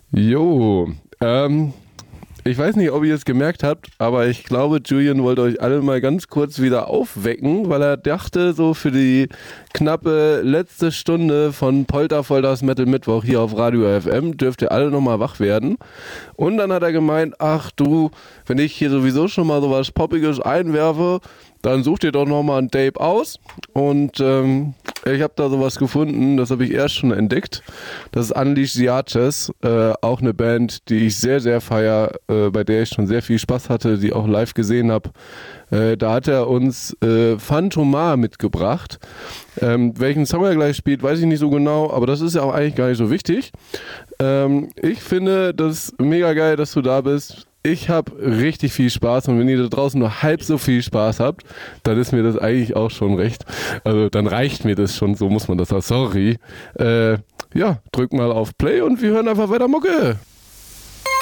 Jo, ich weiß nicht, ob ihr es gemerkt habt, aber ich glaube, Julian wollte euch alle mal ganz kurz wieder aufwecken, weil er dachte, so für die knappe letzte Stunde von Polterfolters Metal Mittwoch hier auf Radio FM dürft ihr alle nochmal wach werden. Und dann hat er gemeint, ach du, wenn ich hier sowieso schon mal sowas Poppiges einwerfe, dann sucht ihr doch nochmal ein Tape aus. Und ich habe da sowas gefunden, das habe ich erst schon entdeckt. Das ist Unleash the Archers, auch eine Band, die ich sehr, sehr feier, bei der ich schon sehr viel Spaß hatte, die auch live gesehen habe. Da hat er uns Phantomar mitgebracht. Welchen Song er gleich spielt, weiß ich nicht so genau, aber das ist ja auch eigentlich gar nicht so wichtig. Ich finde das mega geil, dass du da bist. Ich habe richtig viel Spaß und wenn ihr da draußen nur halb so viel Spaß habt, dann ist mir das eigentlich auch schon recht. Also dann reicht mir das schon, so muss man das sagen. Sorry. Ja, drück mal auf Play und wir hören einfach weiter Mucke.